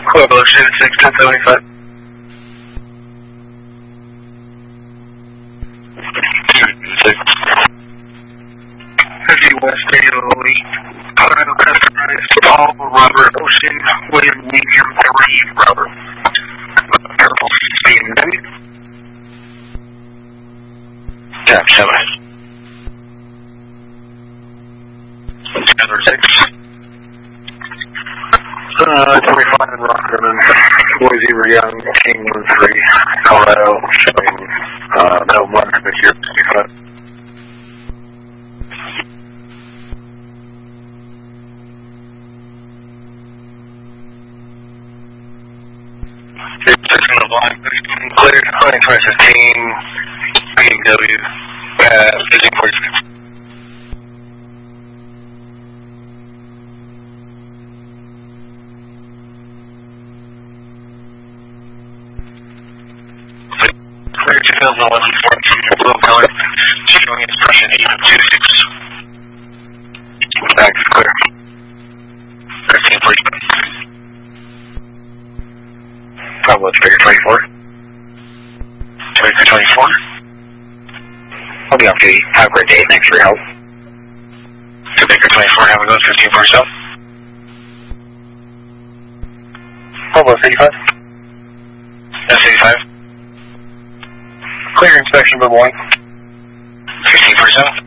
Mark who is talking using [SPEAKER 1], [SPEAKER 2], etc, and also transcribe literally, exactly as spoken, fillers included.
[SPEAKER 1] Pueblo six ten seventy-five. Six. fifty West Dale East. Colorado customized Paul Robert Ocean William Medium three Robert. Purple B M W. Tap seven. Tower six. Uh, twenty-five Rockland, Boise Young, King one three, Colorado, showing, uh, no one this year, sixty-five. Six on the block, clear, twenty fifteen, B M W, uh, fifteen forty-six. Clear twenty eleven fourteen, blue color, showing expression eight two six. Back is clear. thirteen forty-five. Pablo, Baker twenty-four. Baker twenty-four. I'll be off duty. Have a great day. Thanks for your help. To Baker twenty-four, have a go, fifteen for yourself. Pablo, eighty-five. That's eighty-five. Clear inspection, good morning. fifteen for yourself.